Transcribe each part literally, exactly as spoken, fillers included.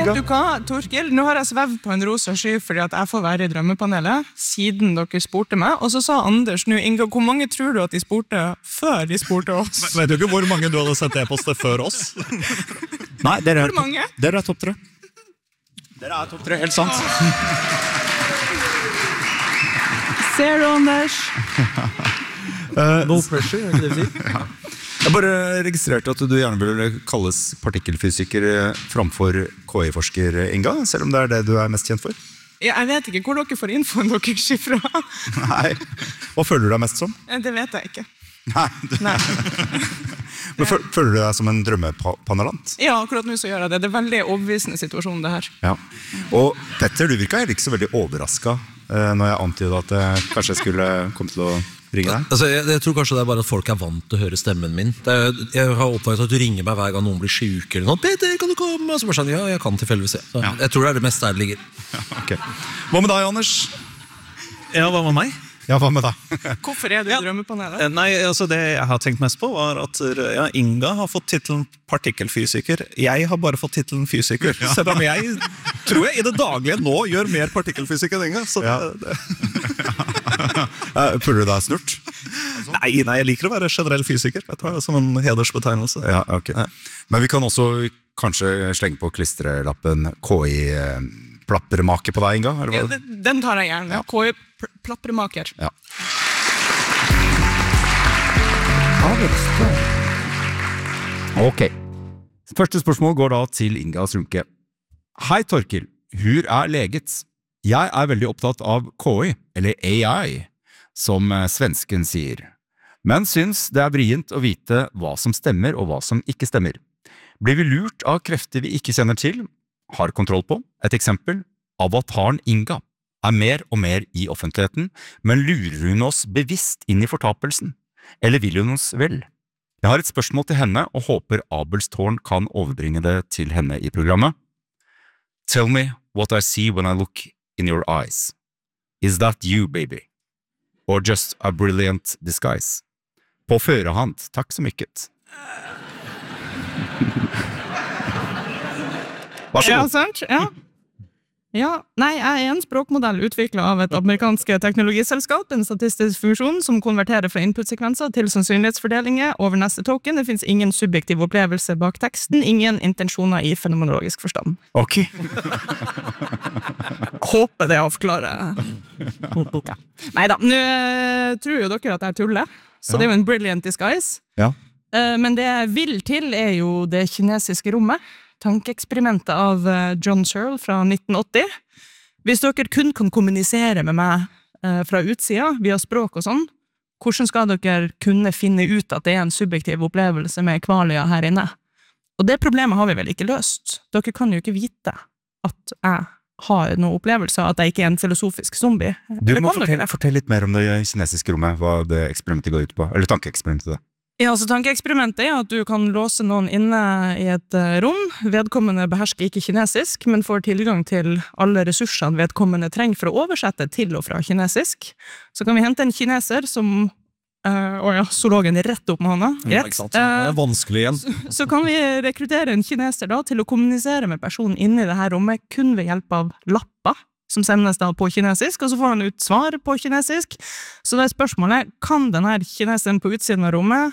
Inga? Vet du hva, Torkil? Nå har jeg svevd på en rosa sky fordi at jeg får være i drømmepanelet, siden dere spurte meg. Og så sa Anders nå, Inga, hvor mange tror du at de spurte før de spurte oss? Vet du ikke hvor mange du hadde sendt e-poster før oss? Nei, dere er, Hvor mange? dere er topp tre. Dere er topp tre, helt sant. Ser du, Anders? No pressure, er ikke det vi sier? Jeg bare registrerte at du gjerne ville kalles partikkelfysiker framfor K I-forsker, Inga, selv om det er det du er mest kjent for. Ja, jeg vet ikke hvor dere får infoen dere skifra. Nei, hva føler du deg mest som? Det vet jeg ikke. Nei, du... Nei. Men føler du deg som en drømmepanelant? Ja, akkurat nå så gjør jeg det. Det er veldig overbevisende situasjon det her. Ja. Og Petter, du virker heller ikke så veldig overrasket eh, når jeg antydet at jeg kanskje skulle komme til å ringe deg. Altså, jeg, jeg tror kanskje det er bare at folk er vant til å høre stemmen min. Det er, jeg har oppdaget at du ringer meg hver gang noen blir syk eller noe. Peter, kan du komme? Og så bare sånn, ja, jeg kan tilfeldigvis se. Så, Ja. Jeg tror det er det meste der det ligger. Ja, ok. Hva med deg, Anders? Ja, hva med meg? Ja, hva med deg? Hvorfor er du i drømmepanelet? Eh, Nei, altså det jeg har tenkt mest på var at ja, Inga har fått titelen partikkelfysiker. Jeg har bare fått titelen fysiker. Selv om jeg tror jeg i det daglige nå gjør mer partikkelfysik enn Inga. Så Ja. det, det. Eh, Føler du deg snurt? Nei, nei, jeg liker å være generell fysiker. Jeg tar det som en hedersbetegnelse. Ja, ok. Men vi kan også kanskje slenge på klistrelappen K I-plappermake på deg, Inga? Eller Ja, hva? den- den tar jeg gjerne. K I-plappermaker. Ja. Ok. Første spørsmål går da til Inga Strunke. Hei Torkil, hur er leget? Jeg er veldig opptatt av K I, eller A I, som eh, svensken sier. Men syns det er vrient å vite hva som stemmer og hva som ikke stemmer. Blir vi lurt av krefter vi ikke kjenner til, har kontroll på? Et eksempel, avataren Inga er mer og mer i offentligheten, men lurer hun oss bevisst inn i fortapelsen? Eller vil hun oss vel? Jeg har et spørsmål til henne og håper Abelstårn kan overbringe det til henne i programmet. Tell me what I see when I look in your eyes. Is that you, baby? Or just a brilliant disguise? På førehand, takk så mycket. Vær så Ja, god. sant? Ja. Ja, nei, jeg er en språkmodell utviklet av et amerikansk teknologiselskap, en statistisk funksjon som konverterer fra inputsekvenser til sannsynlighetsfordelinger over neste token. Det finnes ingen subjektiv opplevelse bak teksten, ingen intensjoner i fenomenologisk forstand. Ok. Håper det avklarer. Ja. Neida, nå eh, tror jo dere at jeg tuller, så det er jo en brilliant disguise. Ja. Eh, Men det jeg vil til er jo det kinesiske rommet. Tankeeksperimentet av eh, John Searle fra nitten åtti. Hvis dere kun kan kommunisere med meg eh, fra utsida, via språk og sånn, hvordan skal dere kunne finne ut at det er en subjektiv opplevelse med kvalia her inne? Og det problemet har vi vel ikke løst. Dere kan jo ikke vite at jeg har noen opplevelse av at jeg ikke er en filosofisk zombie. Du Eller må kan dere fortelle, det? fortelle litt mer om det kinesiske rommet, hva det eksperimentet går ut på, eller tankeeksperimentet det. Ja, altså tankeeksperimentet er at du kan låse noen inne i et eh, rom. Vedkommende behersker ikke kinesisk, men får tilgang til alle ressursene vedkommende trenger for å oversette til og fra kinesisk. Så kan vi hente en kineser som, uh, å ja, zoologen rett opp med hånda. Ja, Rett. ikke sant? Det Eh, er vanskelig igjen. så kan vi rekruttere en kineser da til å kommunisere med personen inne i det her rommet kun ved hjelp av lapper som sendes da på kinesisk, og så får han ut svar på kinesisk. Så det er spørsmålet, kan denne kineseren på utsiden av rommet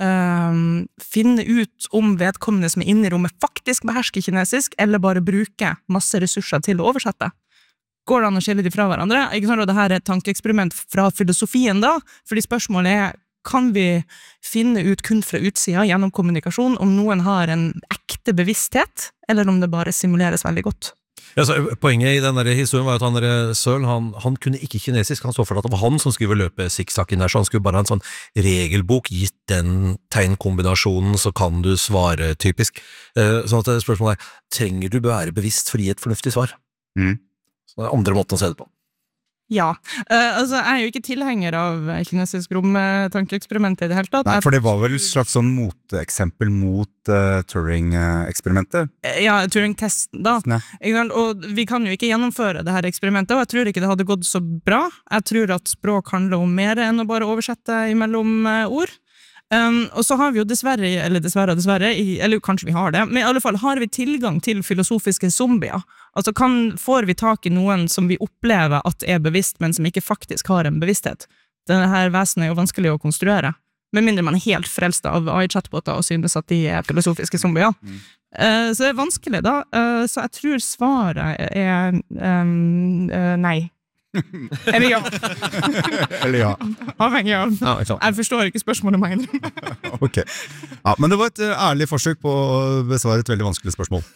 Um, finne ut om vedkommende som er inne i rommet faktisk behersker kinesisk, eller bare bruke masse ressurser til å oversette? Går det an å skille de fra hverandre? Ikke sant, og det her er et tankeeksperiment fra filosofien da, fordi spørsmålet er, kan vi finne ut kun fra utsida gjennom kommunikasjon om noen har en ekte bevissthet, eller om det bare simuleres veldig godt? Ja, så poenget i den der historien var at han der Søl, han, han kunne ikke kinesisk, han så for at det var han som skulle løpe sikksakk inn der, så han skulle bare ha en sånn regelbok, gitt den tegnkombinasjonen, så kan du svare typisk. Eh, sånn at spørsmålet er, trenger du være bevisst for å gi et fornuftig svar? Mm. Så det er andre måten å se det på. Ja, uh, altså jeg er jo ikke tilhenger av kinesisk romtankeeksperiment i det hele tatt. Nei, for det var vel et slags sånn moteksempel mot uh, Turing-eksperimentet. Ja, Turing-testen da. Ja. Ikke sant? Og vi kan jo ikke gjennomføre det her eksperimentet, og jeg tror ikke det hadde gått så bra. Jeg tror at språk handler om mer enn å bare oversette imellom uh, ord. Um, og så har vi jo dessverre, eller dessverre, dessverre, i, eller kanskje vi har det, men i alle fall har vi tilgang til filosofiske zombier. Altså kan, får vi tak i noen som vi opplever at er bevisst, men som ikke faktisk har en bevissthet. Denne her vesen er jo vanskelig å konstruere, med mindre man er helt frelst av A I-chatboter og synes at de er filosofiske zombier. Mm. Uh, så det er vanskelig da, uh, så jeg tror svaret er um, uh, nei. Eller ja. Eller ja. Avhengig av. Ja, jeg forstår ikke spørsmålet meg. Ok. Ja, men det var et ærlig forsøk på å besvare et veldig vanskelig spørsmål.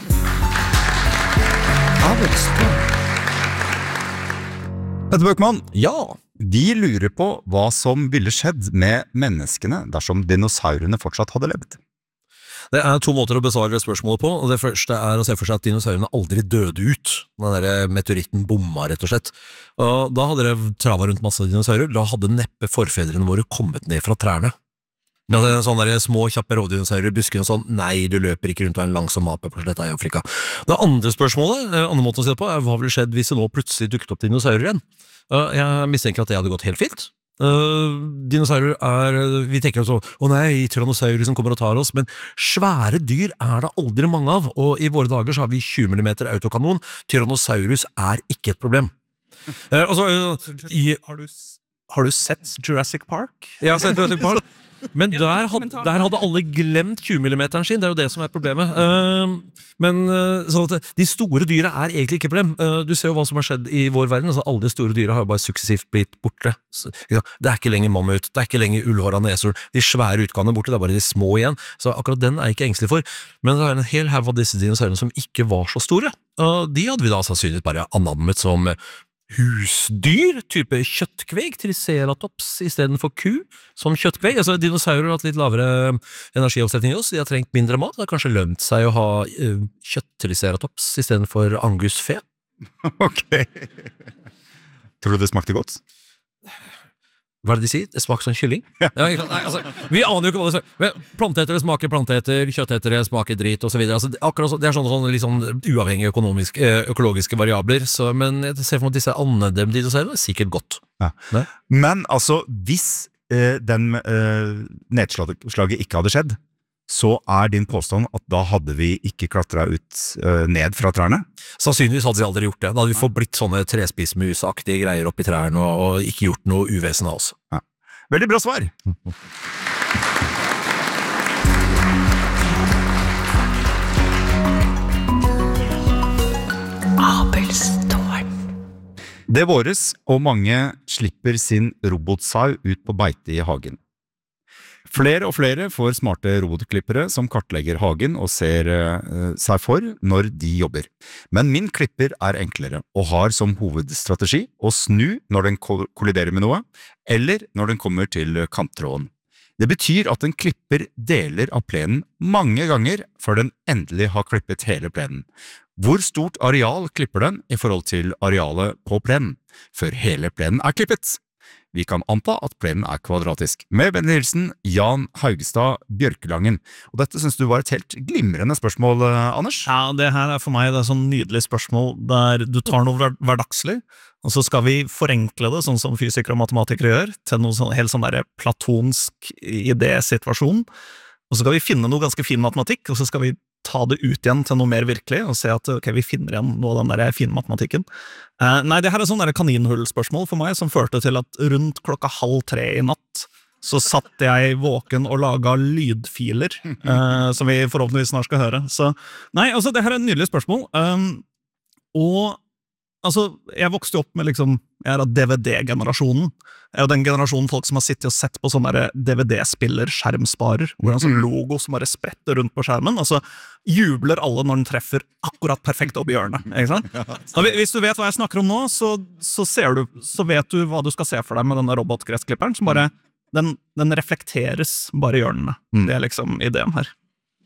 Petter Bøkman, Ja, de lurer på hva som ville skjedd med menneskene dersom dinosaurene fortsatt hadde levd. det er to måter å besvare spørsmålet på, og det første er å se for seg at dinosaurene aldri døde ut. Den der meteoritten bomma, rett og slett. Og da hadde det travet rundt masse dinosaurer, da hadde neppe forfedrene våre kommet ned fra trærne. Vi hadde sånne der små, kjappe rovdinosaurer i buskene og sånn, nei, du løper ikke rundt og er en langsom ape på sletta i Afrika. Det andre spørsmålet, andre måten å si det på, er hva ville skjedd hvis det nå plutselig dukket opp dinosaurer igjen? Jeg mistenker at det hadde gått helt fint. Uh, dinosaurer er, vi tenker så, å nei, tyrannosaurer som kommer og tar oss, men svære dyr er det aldri mange av, og i våre dager så har vi tjue millimeter autokanon. Tyrannosaurus er ikke et problem. Uh, og så, uh, i, Har du, har du sett Jurassic Park? Ja, sett Jurassic Park. Men der, had, der hadde alle glemt tjue millimeteren sin, det er jo det som er problemet. Uh, men uh, så at de store dyra er egentlig ikke problem. Uh, du ser jo hva som har skjedd i vår verden, altså alle de store dyra har jo bare suksessivt blitt borte. Så, ja, det er ikke lenger mammut, det er ikke lenger ullhåra neser, de svære utgavene er borte, det er bare de små igjen. Så akkurat den er jeg ikke engstelig for. Men det er en hel haug av disse dinosaurene som ikke var så store. Uh, de hadde vi da sannsynligvis bare anammet som husdyr, type kjøttkveg, triceratops i stedet for ku, som kjøttkveg. Altså, dinosaurer har hatt litt lavere energioppsetning i oss, de har trengt mindre mat, det har kanskje lømt seg å ha uh, kjøtt-triceratops i stedet for angusfe. Ok. Tror du det smakte godt? Hva er det de sier? Det smaker som kylling? Ja, nei, altså, vi aner jo ikke hva det smaker. Men planteetere smaker planteeter, kjøttetere smaker drit, og så videre. Altså, akkurat så, det er sånne, sånne liksom, uavhengige økonomiske, økologiske variabler, så, men jeg ser for meg at disse andedem-dinosaurene er sikkert godt. Ja. Men altså, hvis eh, den eh, nedslaget ikke hadde skjedd, så er din påstand at da hadde vi ikke klatret ut uh, ned fra trærne? Sannsynligvis hadde vi aldri gjort det. Da hadde vi fått blitt sånne trespissmusaktige greier opp i trærne og, og ikke gjort noe uvesen av oss. Ja. Veldig bra svar! Abelstårn. Det våres, og mange slipper sin robotsau ut på beite i hagen. Flere og flere får smarte robotklippere som kartlegger hagen og ser uh, seg for når de jobber. Men min klipper er enklere og har som hovedstrategi å snu når den kolliderer med noe, eller når den kommer til kanttråden. Det betyr at den klipper deler av plenen mange ganger før den endelig har klippet hele plenen. Hvor stort areal klipper den i forhold til arealet på plenen, før hele plenen er klippet? Vi kan anta at plenen er kvadratisk. Med vennlig hilsen, Jan Haugstad Bjørkelangen. Og dette synes du var et helt glimrende spørsmål, Anders? Ja, det her er for meg det er sånn nydelig spørsmål der du tar noe hverdagslig, og så skal vi forenkle det, sånn som fysikere og matematikere gjør, til noe sånn, helt sånn der platonsk idésituasjon. Og så skal vi finne noe ganske fin matematikk, og så skal vi ta det ut igjen til noe mer virkelig, og se at ok, vi finner igjen noe av den der fine matematikken. Eh, nei, det her er sånn der kaninhullspørsmål for meg, som førte til at rundt klokka halv tre i natt, så satt jeg våken og laget lydfiler, eh, som vi forhåpentligvis snart skal høre. Så, nei, altså, det her er et nydelig spørsmål. Um, og, altså, jeg vokste opp med liksom, jeg er av D V D-generasjonen. Jeg er jo den generasjonen folk som har sittet og sett på sånne D V D-spiller, skjermsparer, hvor det er en sånn logo som bare spretter rundt på skjermen, og så jubler alle når den treffer akkurat perfekt opp i hjørnet, ikke sant? Og hvis du vet hva jeg snakker om nå, så, så, ser du, så vet du hva du skal se for deg med denne robotgressklipperen, som bare, den, den reflekteres bare i hjørnene. Det er liksom ideen her.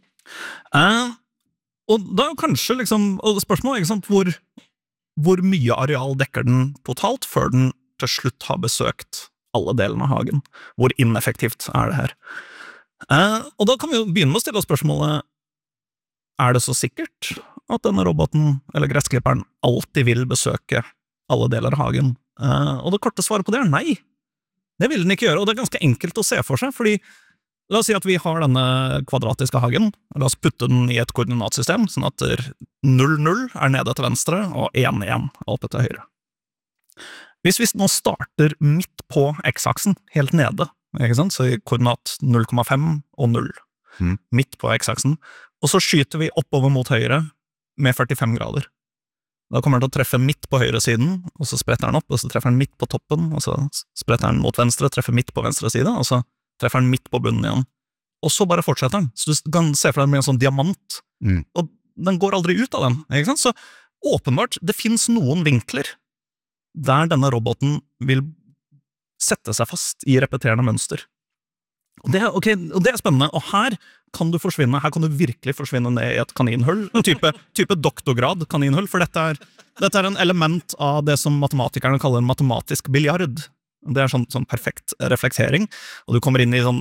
Uh, og da er jo kanskje liksom, og spørsmålet, ikke sant, hvor, hvor mye areal dekker den totalt, før den til slutt har besøkt alle delene av hagen. Hvor ineffektivt er det her? Eh, og da kan vi jo begynne med å stille oss spørsmålet, er det så sikkert at denne roboten, eller gressklipperen, alltid vil besøke alle deler av hagen? Eh, og det korte svaret på det er nei. Det vil den ikke gjøre, og det er ganske enkelt å se for seg, fordi La oss si at vi har denne kvadratiske hagen, la oss putte den i et koordinatsystem, sånn at null null er nede til venstre, og én én oppe til høyre. Hvis vi nå starter midt på x-aksen, helt nede, ikke sant? Så i koordinat null komma fem og null, mm. midt på x-aksen, og så skyter vi oppover mot høyre med førtifem grader. Da kommer den til å treffe midt på høyre siden, og så spretter den opp, og så treffer den midt på toppen, og så spretter den mot venstre, treffer midt på venstre side, og så treffer den midt på bunnen igjen. Og så bare fortsetter den. Så du kan se for deg med en sånn diamant. Mm. Og den går aldri ut av den. Ikke sant? Så åpenbart, det finnes noen vinkler der denne roboten vil sette seg fast i repeterende mønster. Og det, okay, og det er spennende. Og her kan du forsvinne, her kan du virkelig forsvinne ned i et kaninhull. En type, type doktorgrad kaninhull, for dette er, dette er en element av det som matematikerne kaller en matematisk biljard. Det er sånn, sånn perfekt reflektering, og du kommer inn i sånn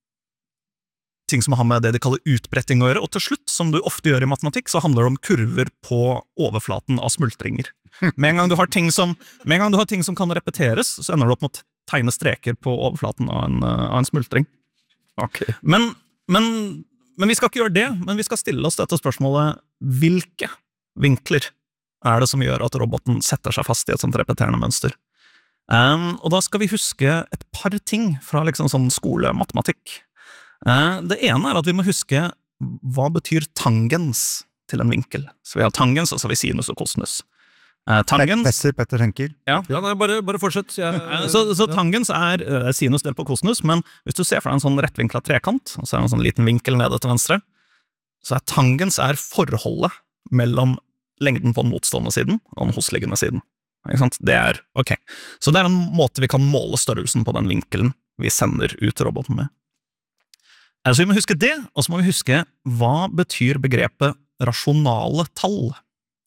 ting som har med det de kaller utbretting å gjøre, og til slutt, som du ofte gjør i matematikk, så handler det om kurver på overflaten av smultringer. Med en gang du har ting som, med en gang du har ting som kan repeteres, så ender du opp med å tegne streker på overflaten av en, av en smultring. Okay. Men, men, men vi skal ikke gjøre det, men vi skal stille oss dette spørsmålet, hvilke vinkler er det som gjør at roboten setter seg fast i et sånt repeterende mønster? Um, og da skal vi huske et par ting fra liksom sånn skolematematikk. Uh, det ene er at vi må huske hva betyr tangens til en vinkel. Så vi har tangens, og så har vi sinus og kosinus. Uh, tangens Petter, Petter tenker. Ja, ja nei, bare, bare fortsett. Jeg, uh, så, så tangens er uh, sinus delt på kosinus, men hvis du ser for deg en sånn rettvinklet trekant, og så er det en sånn liten vinkel nede til venstre, så er tangens er forholdet mellom lengden på den motstående siden og den hosliggende siden. Ikke sant? Det er, ok. Så det er en måte vi kan måle størrelsen på den vinkelen vi sender ut roboten med. Så vi må huske det, og så må vi huske hva betyr begrepet rasjonale tall.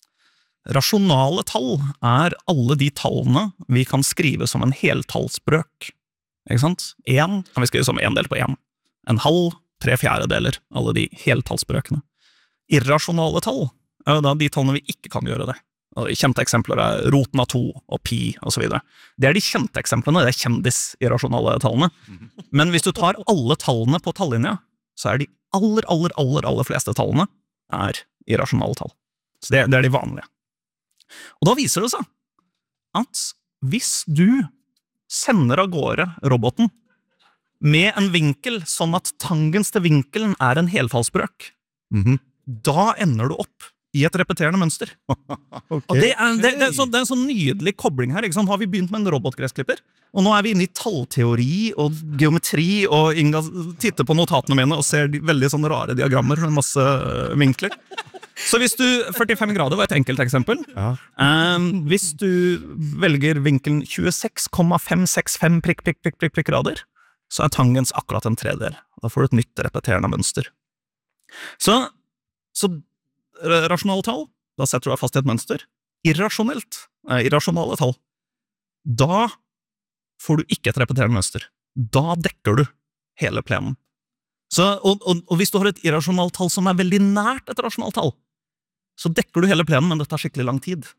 Rasjonale tall er alle de tallene vi kan skrive som en heltallsbrøk. Ikke sant? En kan vi skrive som en del på en. En halv, tre fjerdedeler, alle de heltallsbrøkene. Irrasjonale tall er da de tallene vi ikke kan gjøre det. Kjente eksempler er roten av to og pi og så videre. Det er de kjente eksemplene, det er kjendis-irrasjonale tallene. Men hvis du tar alle tallene på tallinja, så er de aller, aller, aller, aller fleste tallene er irrasjonale tall. Så det, det er de vanlige. Og da viser det seg at hvis du sender av gårde roboten med en vinkel sånn at tangens til vinkelen er en helfallsbrøk, mm-hmm. da ender du opp i et repeterende mønster. Okay. Og det er, det, det, er så, det er en sånn nydelig kobling her, ikke sant? Har vi begynt med en robotgressklipper, og nå er vi inne i tallteori og geometri, og Inga titter på notatene mine og ser de veldig sånne rare diagrammer med masse vinkler. Så hvis du, førtifem grader var et enkelt eksempel, ja. um, hvis du velger vinkelen tjueseks komma fem seks fem prikk, prikk, prikk, prikk, prikk grader, så er tangens akkurat en tredjedel. Da får du et nytt repeterende mønster. Så, så rasjonale tall, da setter du deg fast i et mønster. Irrasjonelt, eh, irrasjonale tall, da får du ikke et repeterende mønster. Da dekker du hele plenen. Så, og, og, og hvis du har et irrasjonalt tall som er veldig nært et rasjonalt tall, så dekker du hele plenen, men det tar skikkelig lang tid.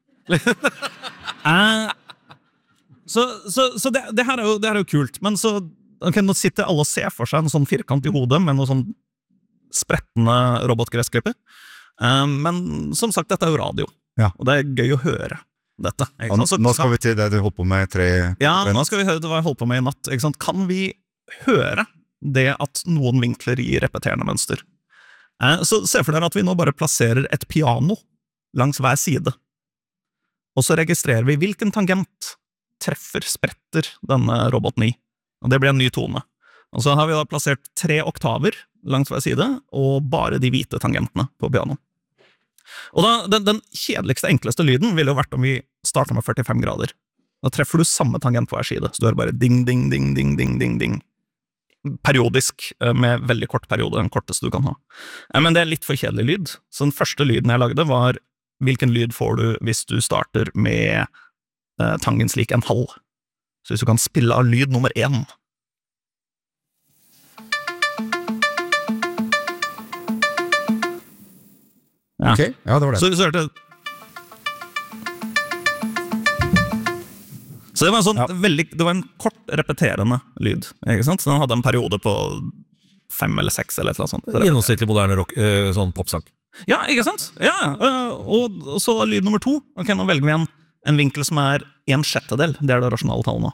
eh, så så, så det, det, her er jo, det her er jo kult, men så, ok, nå sitter alle og ser for seg en sånn firkant i hodet med noen sånn sprettende robotgressklipper. Um, men som sagt, dette er jo radio, ja. Og det er gøy å høre dette. Ikke sant? Så, nå skal vi til det du holdt på med tre... Ja, nå skal vi høre det hva jeg holdt på med i natt. Ikke sant? Kan vi høre det at noen vinkler i repeterende mønster? Uh, så se for dere at vi nå bare plasserer et piano langs hver side. Og så registrerer vi hvilken tangent treffer, spretter denne roboten i. Og det blir en ny tone. Og så har vi da plassert tre oktaver langs hver side, og bare de hvite tangentene på piano. Og da, den, den kjedeligste, enkleste lyden ville jo vært om vi startet med førtifem grader. Da treffer du samme tangent på hver side, så du hører bare ding, ding, ding, ding, ding, ding, ding. Periodisk, med veldig kort periode, den korteste du kan ha. Men det er litt for kjedelig lyd, så den første lyden jeg lagde var, hvilken lyd får du hvis du starter med eh, tangens lik en halv? Så hvis du kan spille av lyd nummer én. Ja. Ok, ja, det var det. Så, så hørte Så det var en sånn ja. veldig, det var en kort repeterende lyd, ikke sant? Så den hadde en periode på fem eller seks eller et eller annet sånt. Gjennomsnittlig moderne rock, øh, sånn popsang. Ja, ikke sant? Ja, øh, og, og så lyd nummer to. Ok, nå velger vi en, en vinkel som er en sjettedel. Det er det rasjonale tallet nå.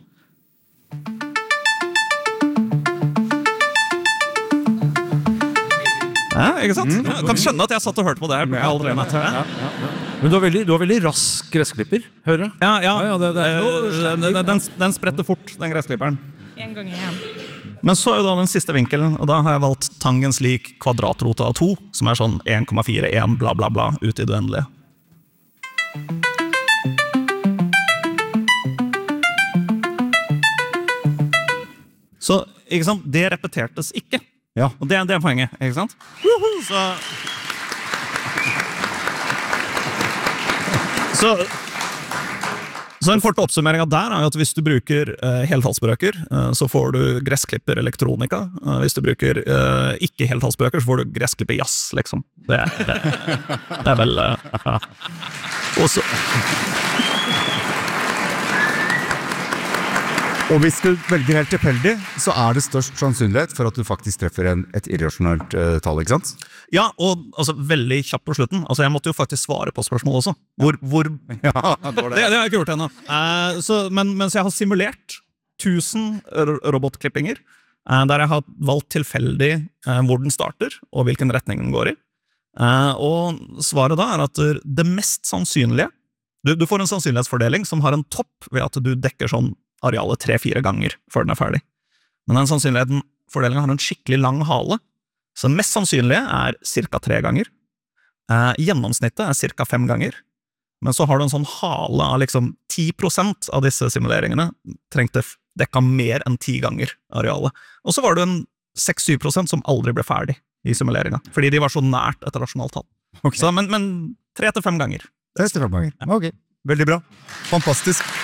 Ja, ikke sant? Mm. Jeg kan skjønne at jeg satt og hørte på det her. Allerede, ja, ja, ja. Men du har veldig, du har veldig rask gressklipper, hører jeg? Ja, ja. ja, ja det, det, den, den, den, den spretter fort, den gressklipperen. En gang igjen. Men så er jo da den siste vinkelen, og da har jeg valgt tangens lik kvadratrote av to, som er sånn en komma fire en bla bla bla ut i det uendelige. Så, ikke sant, det repetertes ikke. Ja. Og det, det er poenget, ikke sant? Så... Så, så en kort oppsummering av der er at hvis du bruker uh, heltallsbrøker, uh, så får du gressklipper elektronika. Uh, hvis du bruker uh, ikke heltallsbrøker, så får du gressklipper jazz, liksom. Det, det, det er vel... Uh, og så... Og hvis du velger helt tilfeldig, så er det størst sannsynlighet for at du faktisk treffer en, et irrasjonelt uh, tall, ikke sant? Ja, og altså, veldig kjapt på slutten. Altså, jeg måtte jo faktisk svare på spørsmålet også. Hvor... hvor ja, det, var det. det, det har jeg ikke gjort ennå. Uh, så, men mens jeg har simulert tusen robotklippinger, uh, der jeg har valgt tilfeldig uh, hvor den starter, og hvilken retning den går i. Uh, og svaret da er at det mest sannsynlige, du, du får en sannsynlighetsfordeling som har en topp ved at du dekker sånn arealet tre-fire ganger før den er ferdig. Men den sannsynlighetsfordelingen har en skikkelig lang hale, så den mest sannsynlige er cirka tre ganger. Eh, gjennomsnittet er cirka fem ganger, men så har du en sånn hale av liksom ti prosent av disse simuleringene trengte dekka mer enn ti ganger arealet. Og så var det en seks-syv prosent som aldri ble ferdig i simuleringen, fordi de var så nært et rasjonalt tall. Okay. Så, men, men tre til fem ganger. Tre til fem ganger, ja. Ok. Veldig bra. Fantastisk.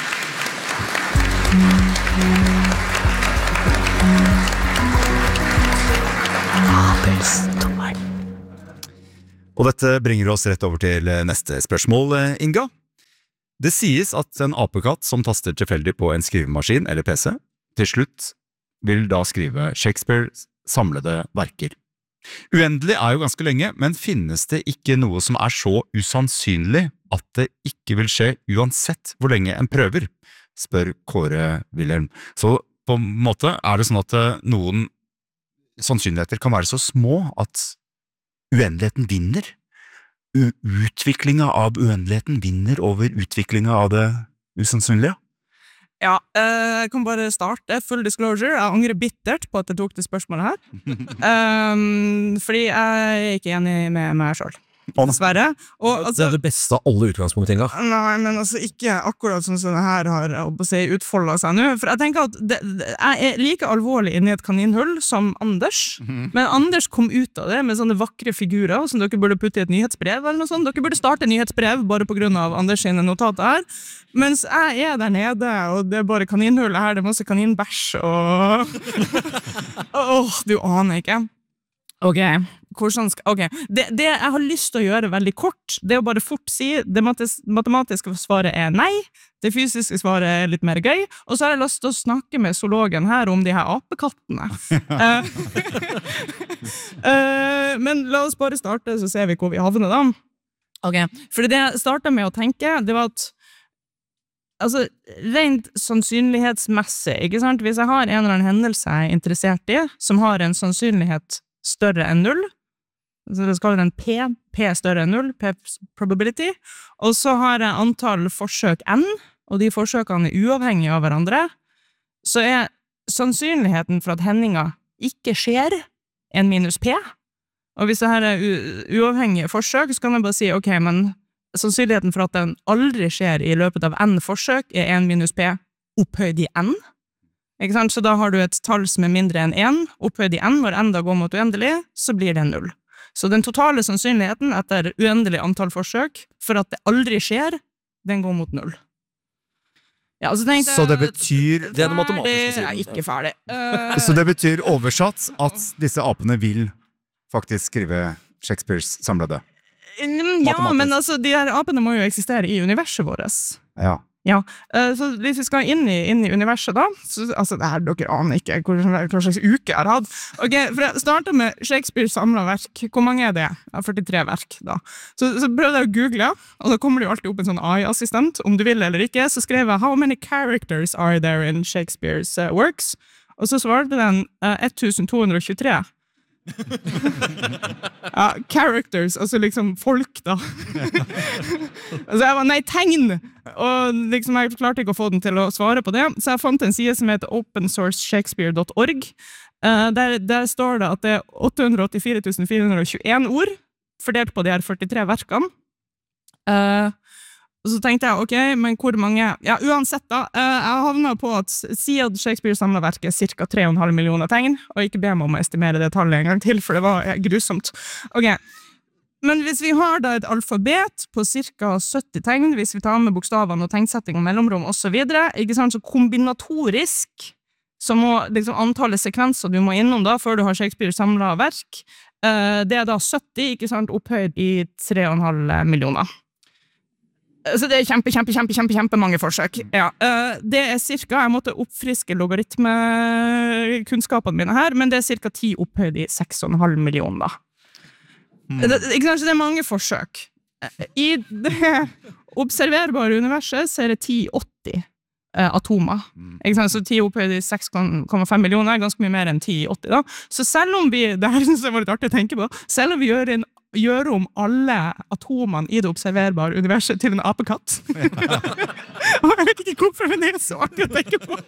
Og dette bringer oss rett over til neste spørsmål, Inga. Det sies at en apekatt som taster tilfeldig på en skrivemaskin eller P C, til slutt vil da skrive Shakespeares samlede verker. Uendelig er jo ganske lenge, men finnes det ikke noe som er så usannsynlig at det ikke vil skje uansett hvor lenge en prøver? Spør Kåre Wilhelm. Så på en måte er det sånn at noen sannsynligheter kan være så små at uendeligheten vinner. U- utviklinga av uendeligheten vinner over utviklinga av det usannsynlige. Ja, jeg kan bare starte. Full disclosure. Jeg angrer bittert på at jeg tok det spørsmålet her. um, fordi jeg er ikke enig med meg selv. Dessverre. Og, altså, det er det beste av alle utgangspunkt, Inga. Nei, men altså ikke akkurat sånn som det her har å si, utfoldet seg nå. For jeg tenker at det, det, jeg er like alvorlig inne i et kaninhull som Anders. Mm-hmm. Men Anders kom ut av det med sånne vakre figurer som dere burde putte i et nyhetsbrev eller noe sånt. Dere burde starte et nyhetsbrev bare på grunn av Anders sine notater her. Mens jeg er der nede, og det er bare kaninhull her, det er masse kaninbæsj, og... Åh, oh, du aner ikke. Ok, hvordan skal... Ok, det, det jeg har lyst til å gjøre veldig kort, det er å bare fort si, det mates, matematiske svaret er nei, det fysiske svaret er litt mer gøy, og så har jeg lyst til å snakke med zoologen her om de her apekattene. uh, men la oss bare starte, så ser vi hvor vi havner da. Ok, for det jeg startet med å tenke, det var at altså, rent sannsynlighetsmessig, ikke sant? Hvis jeg har en eller annen hendelse jeg er interessert i, som har en sannsynlighet større enn null, så det skal være en P, P større enn null, P probability, og så har jeg antall forsøk N, og de forsøkene er uavhengige av hverandre, så er sannsynligheten for at hendinga ikke skjer en minus P, og hvis det her er uavhengige forsøk, så kan jeg bare si, ok, men sannsynligheten for at den aldri skjer i løpet av N forsøk er en minus P opphøyd i N, ikke sant? Så da har du et tall som er mindre enn en, opphøyd i N, når N da går mot uendelig, så blir det null. Så den totale sannsynligheten etter uendelig antall forsøk, for at det aldri skjer, den går mot null. Ja, så, tenkte, så det betyr... Det er det matematiske siden. Jeg er ikke ferdig. Uh, så det betyr oversatt at disse apene vil faktisk skrive Shakespeares samlede? Ja, men altså, de her apene må jo eksistere i universet vårt. Ja. Ja, eh, så hvis vi skal inn i, inn i universet da, så, altså det her, dere aner ikke hva, hva slags uke jeg har hatt. Ok, for jeg startet med Shakespeare samlet verk. Hvor mange er det? Ja, førtitre verk da. Så, så prøvde jeg å google, og da kommer det jo alltid opp en sånn A I-assistent, om du vil eller ikke, så skrev jeg «How many characters are there in Shakespeare's uh, works?» Og så svarte den uh, twelve twenty-three. Ja, characters, altså liksom folk da. Altså jeg var, nei, tegn! Og liksom jeg klarte ikke å få den til å svare på det, så jeg fant en side som heter open source shakespeare dot org. Uh, der, der står det at det er eight hundred eighty-four thousand four hundred twenty-one ord, fordelt på de her førtitre verkene. Uh, Og så tenkte jeg, ok, men hvor mange... Ja, uansett da, jeg havnet på at siden Shakespeare samlet verket cirka tre komma fem millioner tegn, og ikke be meg om å estimere det tallet en gang til, for det var grusomt. Ok, men hvis vi har da et alfabet på cirka sytti tegn, hvis vi tar med bokstavene og tegnsetting og mellomrom og så videre, ikke sant, så kombinatorisk, så må liksom antallet sekvenser du må innom da, før du har Shakespeare samlet verk, det er da sytti, ikke sant, opphøyd i tre komma fem millioner. Så det er kjempe, kjempe, kjempe, kjempe, kjempe mange forsøk. Ja, det er cirka, jeg måtte oppfriske logaritmekunnskapene mine her, men det er cirka ti opphøyd i seks komma fem millioner. Mm. Det, ikke sant, det er mange forsøk. I det observerbare universet så er det ti åtti atomer. Ikke sant? Så ti opphøyd i seks komma fem millioner er ganske mye mer enn ti åtti da. Så selv om vi, det her synes jeg var litt artig å tenke på, selv om vi gjør en gjøre om alle atomene i det observerbare universet til en apekatt. Og jeg vet ikke hvorfor, men det er så artig å tenke på.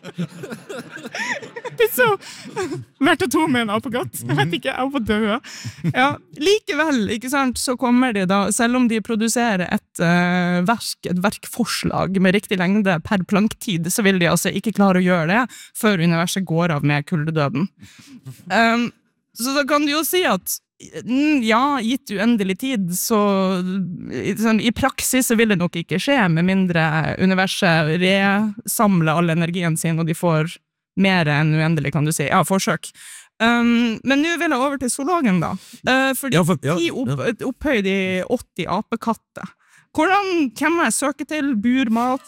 Så, hvert atom er en apekatt. Jeg vet ikke, jeg var død. Ja, likevel, ikke sant, så kommer det da, selv om de produserer et uh, verk, et verkforslag med riktig lengde per planktid, så vil de altså ikke klare å gjøre det før universet går av med kuldedøden. Um, så da kan du jo si at ja, gitt uendelig tid, så sånn, i praksis så vil det nok ikke skje, med mindre universet resamler all energien sin, og de får mer enn uendelig, kan du si. Ja, forsøk. Um, men nå vil jeg over til zoologen da. Uh, fordi ja, for, ja, de opp, opphøyd i åtti apekatter. Hvordan kan jeg søke til burmat?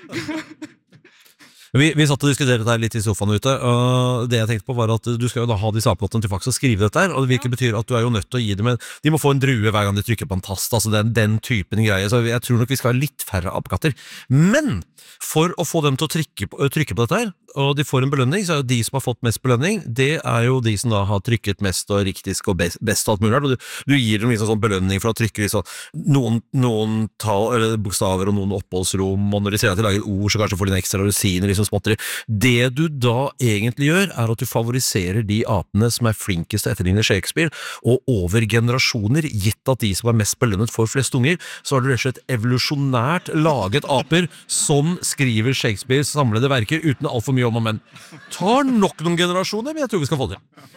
Vi, vi satt og diskuterte dette litt i sofaen ute, og det jeg tenkte på var at du skal jo da ha disse apekattene til faktisk å skrive dette her, og det virkelig betyr at du er jo nødt til å gi dem en, de må få en drue hver gang de trykker på en tast, altså den, den typen greie, så jeg tror nok vi skal ha litt færre apekatter. Men for å få dem til å trykke på, trykke på dette her, og de får en belønning, så er jo de som har fått mest belønning, det er jo de som da har trykket mest og riktigst og best, best og alt mulig, og du, du gir dem liksom sånn belønning for å trykke liksom, noen, noen tal, eller bokstaver og noen oppholdsrom, og når de ser at de lager ord, så kanskje får de en ekstra rosiner, liksom småtteri. Det du da egentlig gjør, er at du favoriserer de apene som er flinkest til å etterligne Shakespeare, og over generasjoner, gitt at de som er mest belønnet for flest unger, så har du rett og slett evolusjonært laget aper som skriver Shakespeares samlede verker uten alt for mye om og men. Tar nok noen generasjoner, men jeg tror vi skal få det.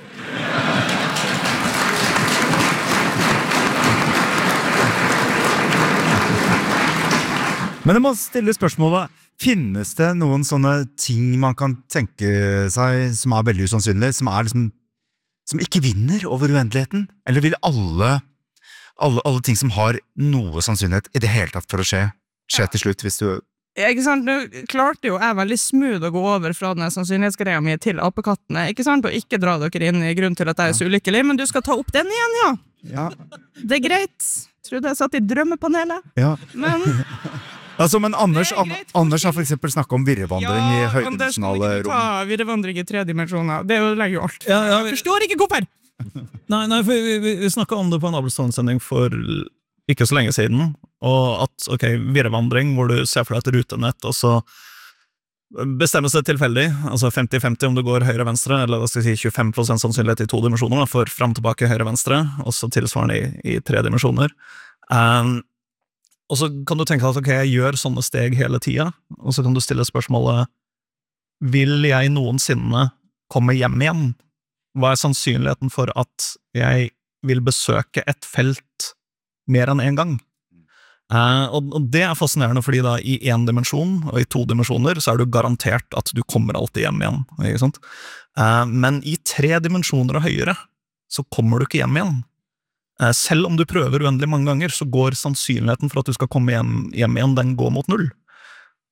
Men jeg må stille spørsmålet, finnes det noen sånne ting man kan tenke seg som er veldig usannsynlig, som er liksom, som ikke vinner over uendeligheten? Eller vil alle, alle, alle ting som har noe sannsynlighet i det hele tatt for å skje, skje til slutt, hvis du... Ja, ikke sant? Nå klarte jo jeg veldig smooth å gå over fra denne sannsynlighetsgreia mi til apekattene, ikke sant? Og ikke dra dere inn i grunn til at jeg er så ulykkelig, men du skal ta opp den igjen, ja. Ja. Det er greit. Trodde jeg satt i drømmepanelet. Ja. Men... Altså, men Anders, Det er greit, An Anders har for eksempel snakket om virrevandring i Anders, kan høydimensjonale ikke rom. ta virrevandring i tre dimensjoner. Det ødelegger jo alt. Ja, ja, vi- Jeg forstår ikke hvorfor! Nei, nei, for vi, vi, vi snakket om det på en Abelstone-sending for ikke så lenge siden, og at, ok, virrevandring, hvor du ser for deg et rutenett, og så bestemmes det tilfeldig, altså femti femti om du går høyre-venstre, eller hva skal jeg si, tjuefem prosent sannsynlighet i to dimensjoner, da, for frem tilbake høyre-venstre, og så tilsvarende i, i tre dimensjoner. Um, og så kan du tenke at, ok, jeg gjør sånne steg hele tiden, og så kan du stille spørsmålet, vil jeg noensinne komme hjem igjen? Hva er sannsynligheten for at jeg vil besøke et felt mer enn en gang? Uh, og, og det er fascinerende, fordi da i en dimensjon og i to dimensjoner så er du garantert at du kommer alltid hjem igjen, ikke sant? Uh, men i tre dimensjoner og høyere så kommer du ikke hjem igjen. Uh, selv om du prøver uendelig mange ganger, så går sannsynligheten for at du skal komme hjem, hjem igjen, den går mot null.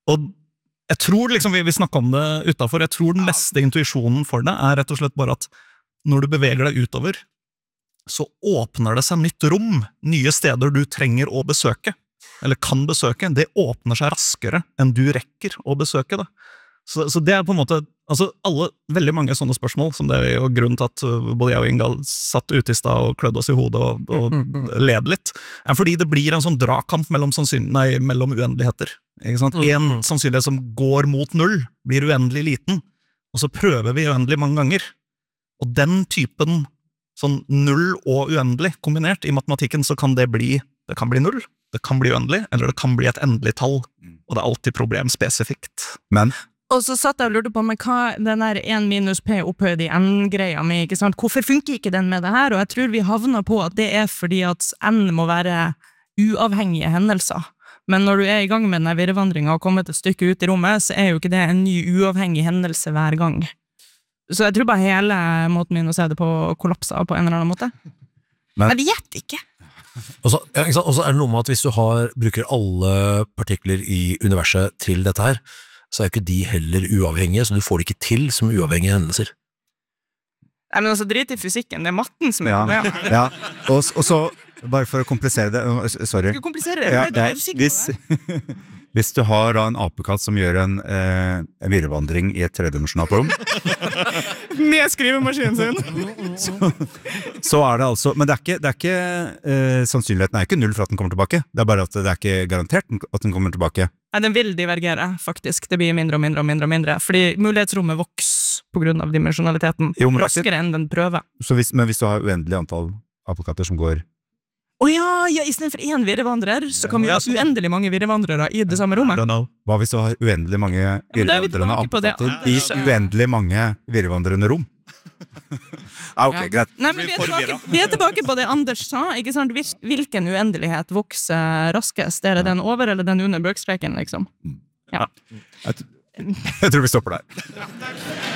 Og jeg tror, liksom, vi, vi snakket om det utenfor, jeg tror den beste intuisjonen for det er rett og slett bare at når du beveger deg utover, så åpner det seg nytt rom, nye steder du trenger å besøke, eller kan besøke, det åpner seg raskere enn du rekker å besøke det. Så, så det er på en måte, altså alle, veldig mange sånne spørsmål, som det er jo grunnen til at både jeg og Ingal satt ute i stad og klødde oss i hodet og, og led litt, er fordi det blir en sånn dragkamp mellom, nei, mellom uendeligheter. Ikke sant? En sannsynlighet som går mot null, blir uendelig liten, og så prøver vi uendelig mange ganger. Og den typen sånn null og uendelig kombinert i matematikken, så kan det bli, det kan bli null, det kan bli uendelig, eller det kan bli et endelig tall, og det er alltid problemspesifikt. Men Og så satt jeg og lurte på, men hva den der en minus p opphøyd i n-greia med, ikke sant? Hvorfor funker ikke den med det her? Og jeg tror vi havner på at det er fordi at n må være uavhengige hendelser. Men når du er i gang med denne virrevandringen og kommet et stykke ut i rommet, så er jo ikke det en ny uavhengig hendelse hver gang. Så jeg tror bare hele måten min å se det på kollapser på en eller annen måte. Men, men det vet ikke. Og så ja, ikke sant? Og så er det noe med at hvis du har, bruker alle partikler i universet til dette her, så er jo ikke de heller uavhengige, så du får det ikke til som uavhengige hendelser. Nei, men altså, drit i fysikken, det er matten som er ja, problemet. ja. Og, og så, bare for å komplisere det, sorry. Du kompliserer det, Ja, jeg er usikker hvis, på det. hvis du har da en apekatt som gjør en, eh, en virrevandring i et tredimensjonalt rom, Med skrivemaskinen sin. så, så er det altså, men det er ikke, det er ikke eh, sannsynligheten er ikke null for at den kommer tilbake, det er bare at det er ikke garantert at den kommer tilbake. Nei, den vil divergere, faktisk. Det blir mindre og mindre og mindre og mindre, fordi mulighetsrommet vokser på grunn av dimensjonaliteten, Jo, men- raskere enn den prøver. Så hvis, men hvis du har uendelig antall apekatter som går Åja, ja, i stedet for en virrevandrer, så kan vi Ja, ha sånn. uendelig mange virrevandrere i det samme I rommet. don't know. Hva hvis du har uendelig mange men da er vi virrevandrende tilbake på det. apekatter i uendelig mange virrevandrende rom? ah, ok, Ja. greit. Nei, men vi er, tilbake, vi er tilbake på det Anders sa, ikke sant? Hvil- Hvilken uendelighet vokser raskest? Er det den over eller den under bøkstreken, liksom? Ja. Jeg, t- jeg tror vi stopper der.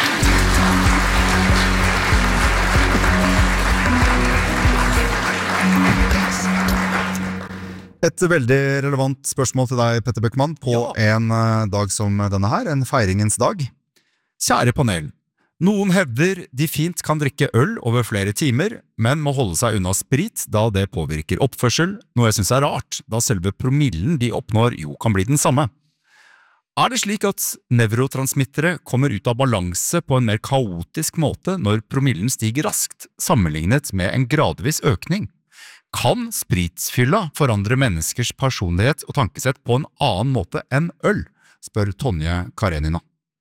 Et veldig relevant spørsmål til deg, Petter Bøckmann, på en eh, dag som denne her, en feiringens dag. Kjære panel, noen hevder de fint kan drikke øl over flere timer, men må holde seg unna sprit, da det påvirker oppførsel, noe jeg synes er rart, da selve promillen de oppnår jo kan bli den samme. Er det slik at nevrotransmittere kommer ut av balanse på en mer kaotisk måte når promillen stiger raskt, sammenlignet med en gradvis økning? Kan spritsfylla forandre menneskers personlighet og tankesett på en annen måte enn øl? Spør Tonje Karenina.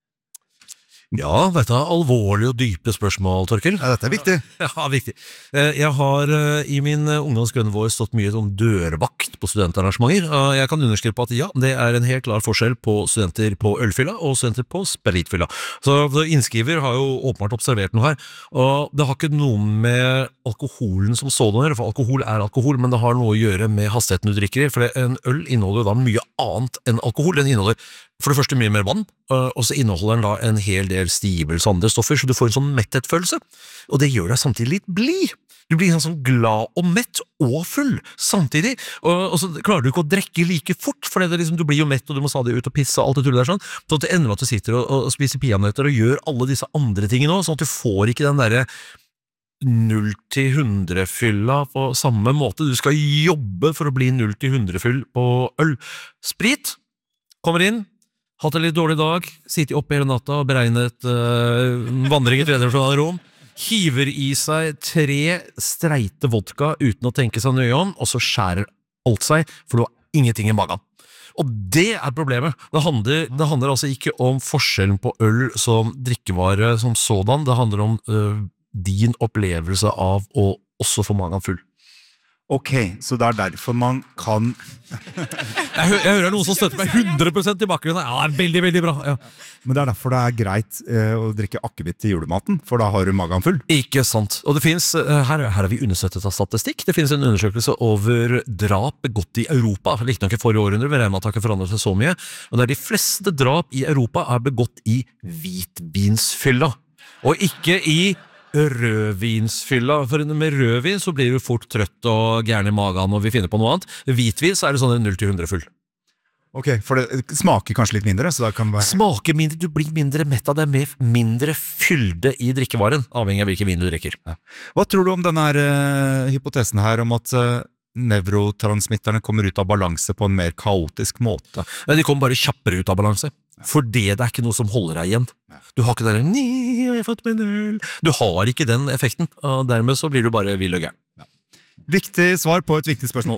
Ja, dette er alvorlige og dype spørsmål, Torkel. Ja, dette er viktig. Ja, viktig. Eh, Jeg har eh, i min eh, ungdomsgrønne vår stått mye som dørvakt på studentarrangementer, og jeg kan underskrive på at ja, det er en helt klar forskjell på studenter på ølfylla og studenter på spritfylla. Så så innskriver har jo åpenbart observert noe her, og det har ikke noe med alkoholen som sådan å gjøre, for alkohol er alkohol, men det har noe å gjøre med hastigheten du drikker i, for en øl inneholder da mye annet enn alkohol. Den inneholder for det første mye mer vann, og så inneholder den da en hel del stivelse og andre stoffer, så du får en sånn metthetsfølelse, og det gjør deg samtidig litt blid. Du blir sånn glad og mett og full samtidig, og, og så klarer du ikke å drekke like fort, for det er liksom, du blir jo mett, og du må stadig ut og pisse og alt det tullet der sånn, så det ender med at du sitter og, og spiser peanøtter og gjør alle disse andre tingene også, sånn at du får ikke den derre null til hundre fylla på samme måte. Du skal jobbe for å bli null til hundre fyll på øl. Sprit kommer inn, hatt en litt dårlig dag, sitter oppe hele natta og beregnet uh, vandring i tredimensjonale rom, hiver i seg tre streite vodka uten å tenke seg nøye om, og så skjærer alt seg, for du har ingenting i magen. Og det er problemet. Det handler, det handler altså ikke om forskjellen på øl som drikkevare som sådan, det handler om uh, din opplevelse av å også få magen full. Ok, så det er derfor man kan... Jeg, hø jeg hører noen som støtter meg hundre prosent i bakgrunnen. Ja, det er veldig, veldig bra. Ja. Men det er derfor det er greit eh, å drikke akevitt til julematen, for da har du magen full. Ikke sant. Og det finnes, her, her er vi understøttet av statistikk. Det finnes en undersøkelse over drap begått i Europa. Riktignok i forrige århundre, men regner med at det har ikke forandret seg så mye. Og det er de fleste drap i Europa er begått i hvitvinsfylla, og ikke i rødvinsfylla, for med rødvin så blir du fort trøtt og gærne i magen og vi finner på noe annet. Hvitvin så er det sånn null til hundre full. Ok, for det smaker kanskje litt mindre, så da kan det være... Smaker mindre, du blir mindre mett av det, med mindre fylde i drikkevaren, avhengig av hvilken vin du drikker. Ja. Hva tror du om denne her, uh, hypotesen her, om at uh, nevrotransmitterne kommer ut av balanse på en mer kaotisk måte? Ja, de kommer bare kjappere ut av balanse, for det, det er ikke noe som holder deg igjen. Du har ikke den «Nei, jeg har fått meg en øl». Du har ikke den effekten, og dermed så blir du bare vill og gæren. Ja. Viktig svar på et viktig spørsmål.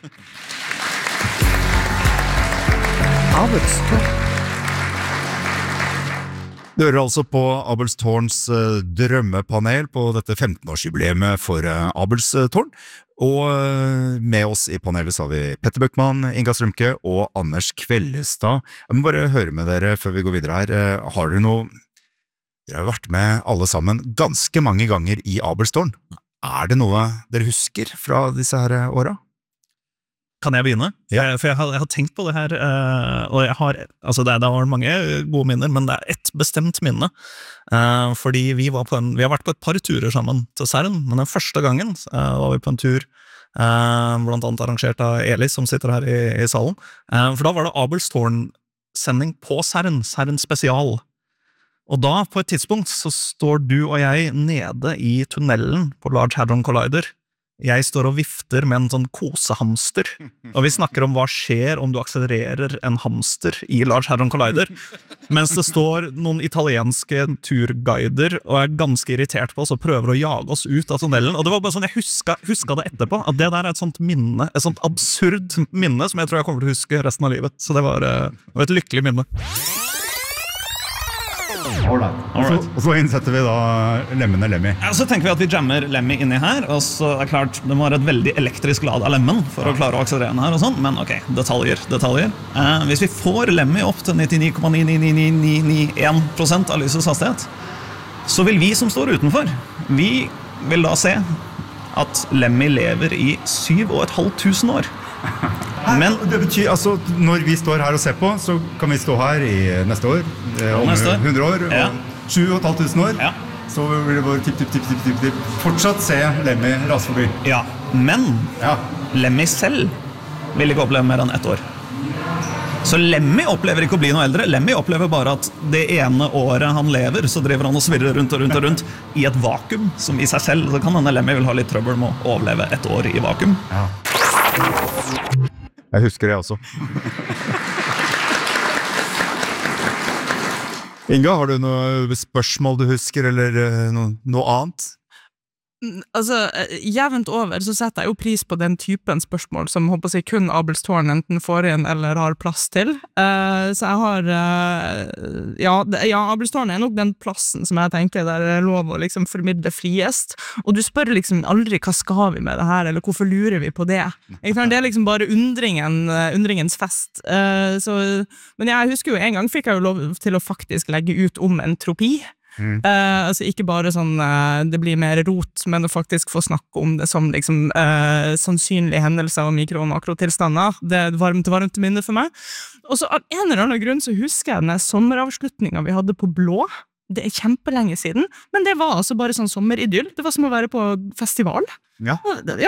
Du hører altså på Abelstårns uh, drømmepanel på dette femten-årsjubileet for uh, Abelstårn. Og uh, med oss i panelet så har vi Petter Bøckmann, Inga Strømke og Anders Kvellestad. Jeg må bare høre med dere før vi går videre her. Uh, har dere noe... Dere har vært med alle sammen ganske mange ganger i Abelstårn. Er det noe dere husker fra disse her åra? Kan jeg begynne? Ja. For jeg har, jeg har tenkt på det her, og jeg har, altså det, det har mange gode minner, men det er ett bestemt minne. Fordi vi, var på en, vi har vært på et par turer sammen til Cern, men den første gangen var vi på en tur, blant annet arrangert av Eli, som sitter her i, i salen. For da var det Abelstårn-sending på Cern, Cern spesial. Og da, på et tidspunkt, så står du og jeg nede i tunnelen på Large Hadron Collider. Jeg står og vifter med en sånn kosehamster, og vi snakker om hva skjer om du akselererer en hamster i Large Hadron Collider, mens det står noen italienske turguider og er ganske irritert på oss og prøver å jage oss ut av tunnelen, og det var bare sånn, jeg huska, huska det etterpå, at det der er et sånt minne, et sånt absurd minne som jeg tror jeg kommer til å huske resten av livet, så det var, det var et lykkelig minne. Alright. Og, og så innsetter vi da lemmene Lemmy. Ja, så tenker vi at vi jammer Lemmy inni her, og så er det klart, det må være et veldig elektrisk lad av lemmen for å klare å akselerere den her og sånn, men ok, detaljer, detaljer. Eh, hvis vi får Lemmy opp til nittini komma ni ni ni ni ni ni én prosent av lysets hastighet, så vil vi som står utenfor, vi vil da se at Lemmy lever i syv og et halvt tusen år. Men det betyr, altså, når vi står her og ser på, så kan vi stå her i neste år, om neste år. hundre år, Ja. og sju og et halvt tusen år, Ja. så vil det vår tipp, tipp, tipp, tipp, tipp, tipp, fortsatt se Lemmy rase forbi. Ja, men Ja. Lemmy selv vil ikke oppleve mer enn ett år. Så Lemmy opplever ikke å bli noe eldre. Lemmy opplever bare at det ene året han lever, så driver han og svirrer rundt og rundt og rundt i et vakuum, som i seg selv, så kan denne Lemmy vil ha litt trøbbel med å overleve et år i vakuum. Ja. Jeg husker det også. Inga, har du noe spørsmål du husker, eller uh, noe, noe annet? Altså, jevnt over så setter jeg jo pris på den typen spørsmål som håper jeg kun Abelstårn enten får inn eller har plass til. Uh, så jeg har uh, ja, det, ja, Abelstårn er nok den plassen som jeg tenker der er lov å liksom formidle friest. Og du spør liksom aldri hva skal vi med det her, eller hvorfor lurer vi på det? Jeg tror det er liksom bare undringen, uh, undringens fest. Uh, så, men jeg husker jo en gang fikk jeg jo lov til å faktisk legge ut om entropi. Mm. Uh, altså ikke bare sånn uh, det blir mer rot, men å faktisk få snakke om det som liksom uh, sannsynlige hendelser og mikro- og makrotilstander. Det er et varmt, varmt minne for meg. Og så av en eller annen grunn så husker jeg den sommeravslutningen vi hadde på Blå. Det er kjempelenge siden, men det var altså bare sånn sommeridyll. Det var som å være på festival. Ja. Ja.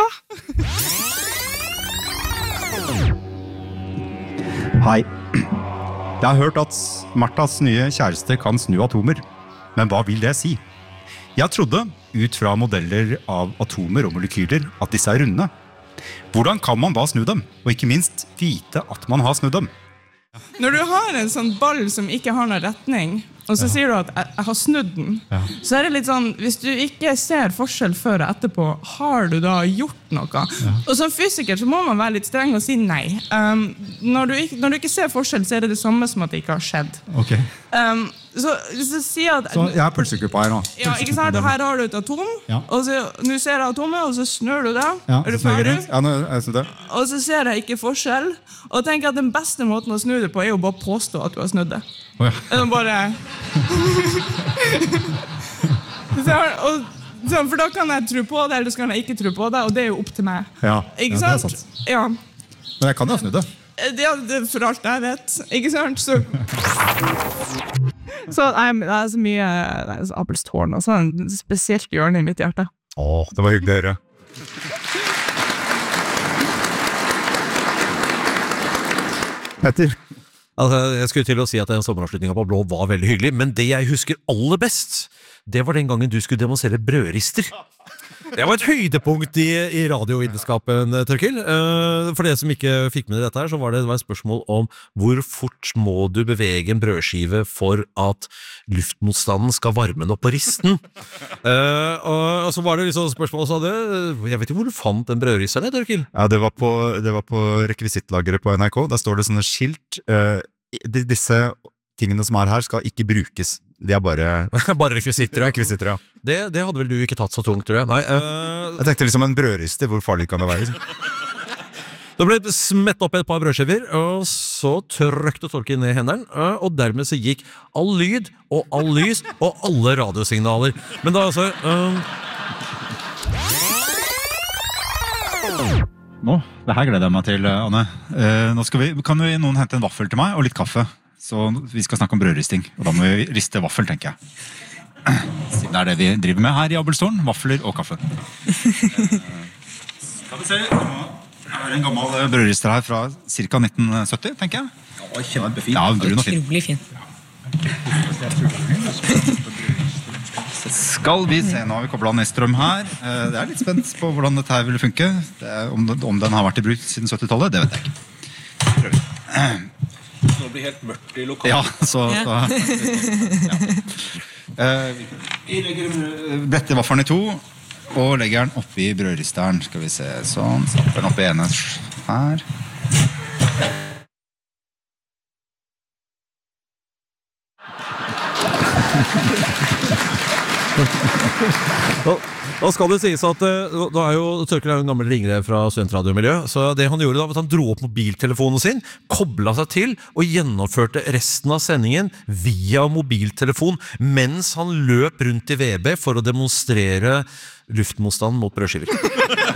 Hei. Jeg har hørt at Marthas nye kjæreste kan snu atomer. Men hva vil det si? Jeg trodde, ut fra modeller av atomer og molekyler, at disse er runde. Hvordan kan man da snu dem? Og ikke minst vite at man har snudd dem? Når du har en sånn ball som ikke har noen retning, og så ja. Sier du at jeg, jeg har snudd den, ja. Så er det litt sånn, hvis du ikke ser forskjell før og etterpå, har du da gjort noe? Ja. Og som fysiker så må man være litt streng og si nei. Um, når, du ikke, når du ikke ser forskjell, så er det det samme som at det ikke har skjedd. Ok. Um, så hvis du sier at... Så jeg har pølsekuppa her nå. Ja, ikke sant? Her har du et atom, ja. Og så, nå ser jeg atomet, og så snør du det. Ja, er du ferdig? Ja, nå er jeg snudd det. Og så ser jeg ikke forskjell, og tenker at den beste måten å snu det på er jo bare påstå at du har snudd det. Oh, ja. Eller bare... så, og, så, for da kan jeg tro på det, eller så kan jeg ikke tro på det, og det er jo opp til meg. Ja, ikke ja, sant? Det er sant. Ja. Men jeg kan jo ha snudd det. Det er for alt jeg vet, ikke sant? Så, så jeg, det er så mye det er så Abelstårn, og så en spesielt hjørne i mitt hjerte. Åh, det var hyggelig å høre. Petter, Altså, jeg skulle til å si at den sommeravslutningen på Blå var veldig hyggelig, men det jeg husker aller best, det var den gangen du skulle demonstrere brødrister. Det var et høydepunkt i, i radiovitenskapen, Tørkil. Uh, for det som ikke fikk med dette her, så var det, det var et spørsmål om hvor fort må du bevege en brødskive for at luftmotstanden skal varme den opp på risten. Uh, og, og så var det liksom spørsmål, så hadde, jeg vet ikke hvor du fant den brødristeren, Tørkil? Ja, det var på, det var på rekvisittlageret på N R K. Der står det sånne skilt. Uh, disse tingene som er her skal ikke brukes. De er bare... bare rekvisitter, ja. rekvisitter, ja. Det, det hadde vel du ikke tatt så tungt, tror jeg. Nei, uh... Jeg tenkte liksom en brødrister, hvor farlig kan det være? Det ble smett opp et par brødskiver, og så trøkte Torkild ned hendene, og dermed så gikk all lyd, og all lys, og alle radiosignaler. Men da altså... Uh... Nå, det her gleder jeg meg til, Anne. Uh, nå skal vi, kan vi noen hente en vaffel til meg, og litt kaffe? Så vi skal snakke om brødristing, og da må vi riste vaffel, tenker jeg. Siden det er det vi driver med her i Abelstolen, vafler og kaffe. Skal vi se, det er en gammel brødrister her fra cirka nitten sytti, tenker jeg. Ja, kjempefint. Ja, brun og fin. Utrolig fin. Skal vi se, nå har vi koblet ned strøm her. Det er litt spent på hvordan dette her vil funke. Det er, om, om den har vært i bruk siden syttitallet, det vet jeg ikke. Prøv. Nå blir helt mørkt i lokalen. Ja, så... så ja. uh, vi legger bretter vaffelen i to, og legger den oppi brødristeren. Skal vi se, sånn. Så den oppi ene her. Da skal det sies at da er jo Tørkil er jo en gammel ringere fra studentradiomiljø, så det han gjorde da var at han dro opp mobiltelefonen sin, koblet seg til og gjennomførte resten av sendingen via mobiltelefon mens han løp rundt i V B for å demonstrere luftmotstand mot brødskiver.